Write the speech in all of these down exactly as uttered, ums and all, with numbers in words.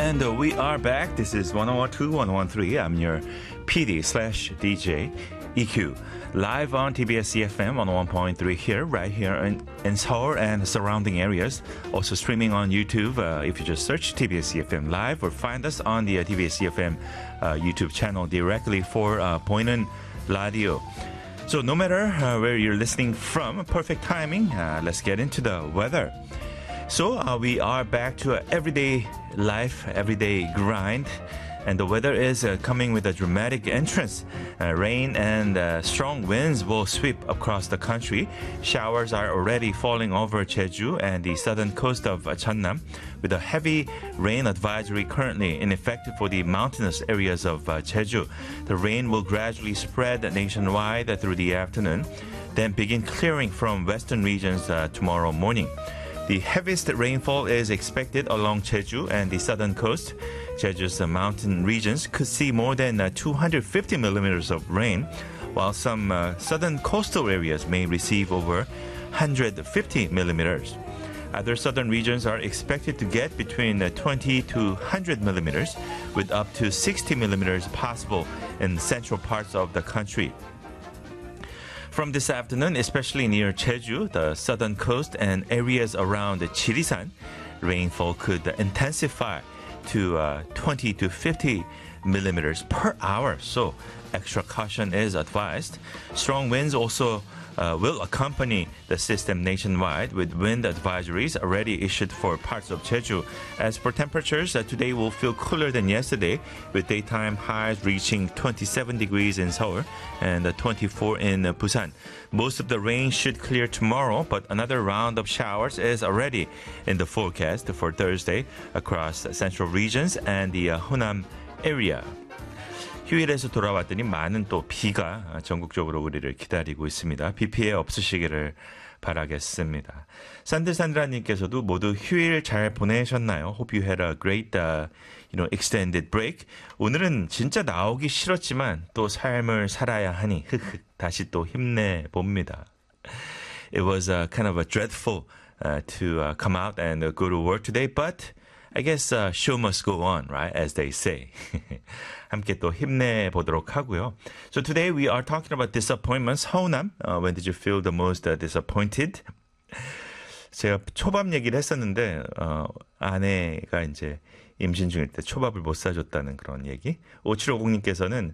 And uh, we are back. This is one oh two, one oh three. I'm your P D slash D J E Q. Live on T B S E F M one oh one point three here, right here in, in Seoul and surrounding areas. Also streaming on YouTube. Uh, if you just search T B S E F M Live or find us on the uh, T B S E F M uh, YouTube channel directly for uh, 보이는 라디오. So no matter uh, where you're listening from, perfect timing. Uh, let's get into the weather. So uh, we are back to uh, everyday life, everyday grind. And the weather is uh, coming with a dramatic entrance. Uh, rain and uh, strong winds will sweep across the country. Showers are already falling over Jeju and the southern coast of uh, Jeonnam, with a heavy rain advisory currently in effect for the mountainous areas of uh, Jeju. The rain will gradually spread nationwide through the afternoon, then begin clearing from western regions uh, tomorrow morning. The heaviest rainfall is expected along Jeju and the southern coast. Jeju's mountain regions could see more than uh, two hundred fifty millimeters of rain, while some uh, southern coastal areas may receive over one hundred fifty millimeters. Other southern regions are expected to get between uh, twenty to one hundred millimeters, with up to sixty millimeters possible in central parts of the country. From this afternoon, especially near Jeju, the southern coast and areas around Jirisan, rainfall could intensify to uh, twenty to fifty millimeters per hour. So extra caution is advised. Strong winds also uh, will accompany the system nationwide, with wind advisories already issued for parts of Jeju. As for temperatures, uh, today will feel cooler than yesterday, with daytime highs reaching twenty-seven degrees in Seoul and uh, twenty-four in uh, Busan. Most of the rain should clear tomorrow, but another round of showers is already in the forecast for Thursday across central regions and the uh, Honam area. 휴일에서 돌아왔더니 많은 또 비가 전국적으로 우리를 기다리고 있습니다. 비 피해 없으시기를 바라겠습니다. 산들산드라님께서도 모두 휴일 잘 보내셨나요? Hope you had a great, uh, you know, extended break. 오늘은 진짜 나오기 싫었지만 또 삶을 살아야 하니 흑흑 다시 또 힘내봅니다. It was uh, kind of a dreadful uh, to uh, come out and uh, go to work today, but I guess uh, show must go on, right? As they say. 함께 또 힘내보도록 하고요. So today we are talking about disappointments. 허운함, uh, when did you feel the most uh, disappointed? 제가 초밥 얘기를 했었는데 어, 아내가 이제 임신 중일 때 초밥을 못 사줬다는 그런 얘기. 오칠오공님께서는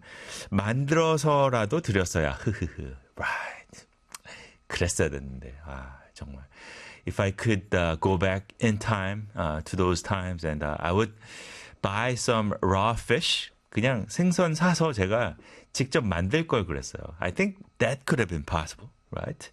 만들어서라도 드렸어야. 흐흐흐. Right. 그랬어야 됐는데. 아, 정말. If I could uh, go back in time uh, to those times and uh, I would buy some raw fish. 그냥 생선 사서 제가 직접 만들 걸 그랬어요. I think that could have been possible, right?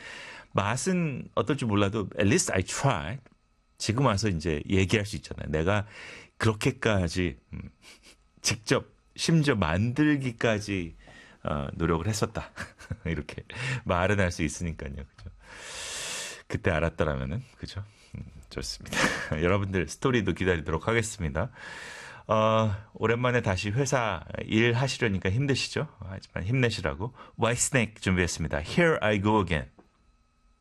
맛은 어떨지 몰라도 at least I tried. 지금 와서 이제 얘기할 수 있잖아요. 내가 그렇게까지 음, 직접 심지어 만들기까지 어, 노력을 했었다. 이렇게 말은 할 수 있으니까요. 그죠? 그때 알았더라면은 그죠? 음, 좋습니다. 여러분들 스토리도 기다리도록 하겠습니다. 어, 오랜만에 다시 회사 일 하시려니까 힘드시죠? 하지만 힘내시라고 Whitesnake 준비했습니다. Here I go again.